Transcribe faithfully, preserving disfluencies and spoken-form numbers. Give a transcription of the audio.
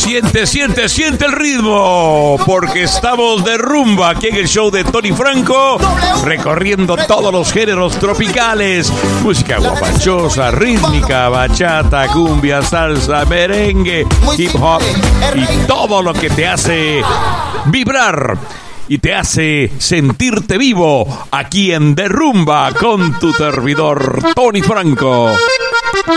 Siente, siente, siente el ritmo, porque estamos de rumba aquí en el show de Tony Franco, recorriendo todos los géneros tropicales, música guapachosa, rítmica, bachata, cumbia, salsa, merengue, hip hop y todo lo que te hace vibrar y te hace sentirte vivo aquí en De Rumba con tu servidor Tony Franco.